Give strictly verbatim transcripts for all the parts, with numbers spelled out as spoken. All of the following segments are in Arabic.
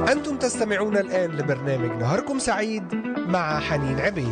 أنتم تستمعون الآن لبرنامج نهاركم سعيد مع حنين عبيد.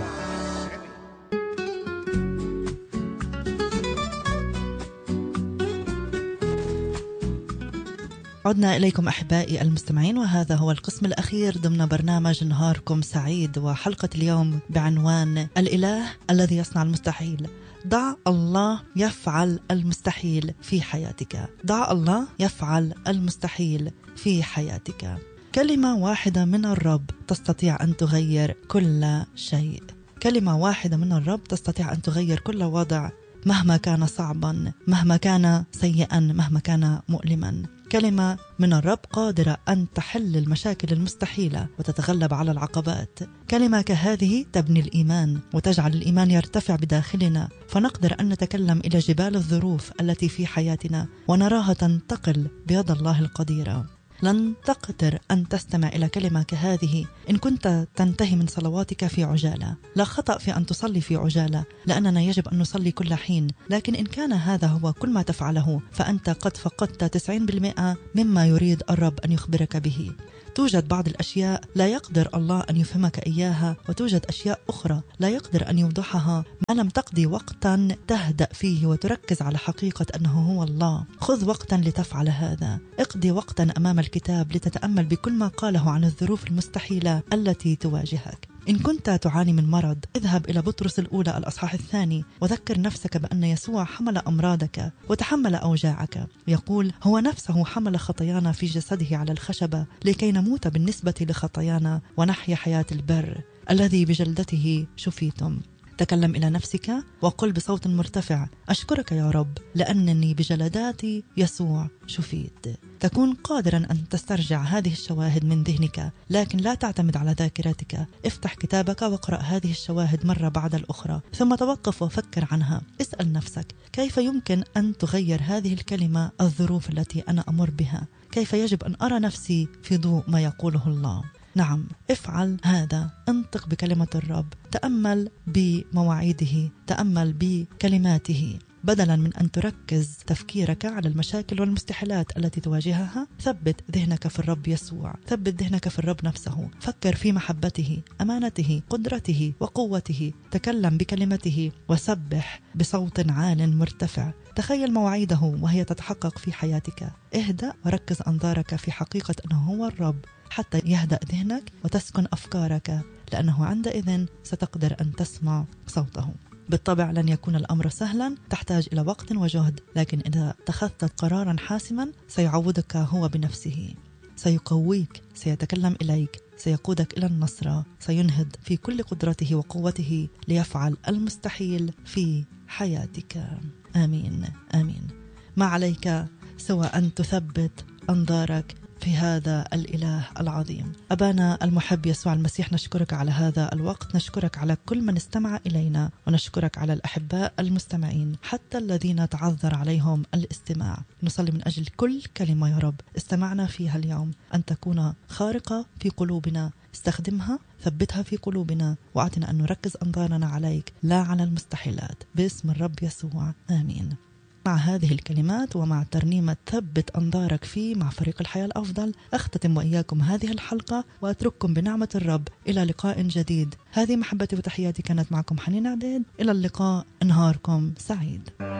عدنا إليكم أحبائي المستمعين، وهذا هو القسم الأخير ضمن برنامج نهاركم سعيد، وحلقة اليوم بعنوان الإله الذي يصنع المستحيل. ضع الله يفعل المستحيل في حياتك. ضع الله يفعل المستحيل في حياتك. كلمة واحدة من الرب تستطيع أن تغير كل شيء. كلمة واحدة من الرب تستطيع أن تغير كل وضع، مهما كان صعبا، مهما كان سيئا، مهما كان مؤلما. كلمة من الرب قادرة أن تحل المشاكل المستحيلة وتتغلب على العقبات. كلمة كهذه تبني الإيمان وتجعل الإيمان يرتفع بداخلنا، فنقدر أن نتكلم إلى جبال الظروف التي في حياتنا ونراها تنتقل بيد الله القديرة. لن تقدر أن تستمع إلى كلمة كهذه إن كنت تنتهي من صلواتك في عجالة. لا خطأ في أن تصلي في عجالة، لأننا يجب أن نصلي كل حين، لكن إن كان هذا هو كل ما تفعله فأنت قد فقدت تسعين بالمئة مما يريد الرب أن يخبرك به. توجد بعض الأشياء لا يقدر الله أن يفهمك إياها، وتوجد أشياء أخرى لا يقدر أن يوضحها ما لم تقضي وقتا تهدأ فيه وتركز على حقيقة أنه هو الله. خذ وقتا لتفعل هذا. اقضي وقتا أمام الكتاب لتتأمل بكل ما قاله عن الظروف المستحيلة التي تواجهك. إن كنت تعاني من مرض، اذهب إلى بطرس الأولى الأصحاح الثاني وذكر نفسك بأن يسوع حمل أمراضك وتحمل أوجاعك. يقول هو نفسه حمل خطايانا في جسده على الخشبة لكي نموت بالنسبة لخطايانا ونحيا حياة البر الذي بجلدته شفيتم. تكلم إلى نفسك وقل بصوت مرتفع: أشكرك يا رب لأنني بجلدات يسوع شفيت. تكون قادرا أن تسترجع هذه الشواهد من ذهنك، لكن لا تعتمد على ذاكرتك. افتح كتابك واقرأ هذه الشواهد مرة بعد الأخرى، ثم توقف وفكر عنها. اسأل نفسك: كيف يمكن أن تغير هذه الكلمة الظروف التي أنا أمر بها؟ كيف يجب أن أرى نفسي في ضوء ما يقوله الله؟ نعم، افعل هذا. انطق بكلمة الرب، تأمل بمواعيده، تأمل بكلماته. بدلا من أن تركز تفكيرك على المشاكل والمستحيلات التي تواجهها، ثبت ذهنك في الرب يسوع، ثبت ذهنك في الرب نفسه. فكر في محبته، أمانته، قدرته وقوته. تكلم بكلمته وسبح بصوت عال مرتفع. تخيل مواعيده وهي تتحقق في حياتك. اهدأ وركز أنظارك في حقيقة أنه هو الرب حتى يهدأ ذهنك وتسكن أفكارك، لأنه عندئذ ستقدر أن تسمع صوته. بالطبع لن يكون الأمر سهلا، تحتاج إلى وقت وجهد، لكن إذا اتخذت قرارا حاسما سيعوضك هو بنفسه، سيقويك، سيتكلم إليك، سيقودك إلى النصر، سينهض في كل قدرته وقوته ليفعل المستحيل في حياتك. آمين آمين. ما عليك سوى أن تثبت أنظارك في هذا الإله العظيم. أبانا المحب يسوع المسيح، نشكرك على هذا الوقت، نشكرك على كل من استمع إلينا، ونشكرك على الأحباء المستمعين حتى الذين تعذر عليهم الاستماع. نصلي من أجل كل كلمة يا رب استمعنا فيها اليوم أن تكون خارقة في قلوبنا. استخدمها، ثبتها في قلوبنا، وأعطنا أن نركز أنظارنا عليك لا على المستحيلات، باسم الرب يسوع آمين. مع هذه الكلمات ومع ترنيمة ثبت أنظارك فيه مع فريق الحياة الأفضل، أختتم وإياكم هذه الحلقة وأترككم بنعمة الرب إلى لقاء جديد. هذه محبتي وتحياتي، كانت معكم حنين عبيد. إلى اللقاء، نهاركم سعيد.